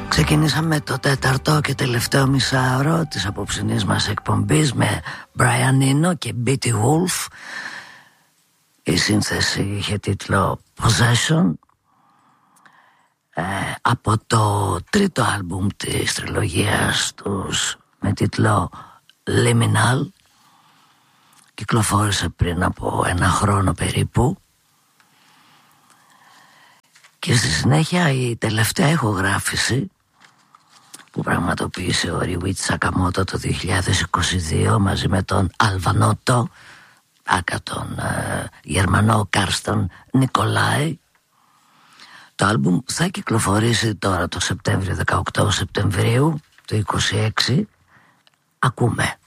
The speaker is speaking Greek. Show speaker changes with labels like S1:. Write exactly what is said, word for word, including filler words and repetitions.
S1: Ξεκινήσαμε το τέταρτο και τελευταίο μισάωρο της απόψινής μας εκπομπής με Brian Eno και Beatty Wolf. Η σύνθεση είχε τίτλο Possession, ε, από το τρίτο άλμπουμ της τριλογίας τους με τίτλο Liminal. Κυκλοφόρησε πριν από ένα χρόνο περίπου. Και στη συνέχεια η τελευταία ηχογράφηση που πραγματοποίησε ο Ryuichi Sakamoto το δύο χιλιάδες είκοσι δύο μαζί με τον Αλβανότο, άκα τον ε, Γερμανό Κάρστον Νικολάη. Το άλμπουμ θα κυκλοφορήσει τώρα το Σεπτέμβριο, δεκαοκτώ Σεπτεμβρίου του είκοσι έξι. Ακούμε.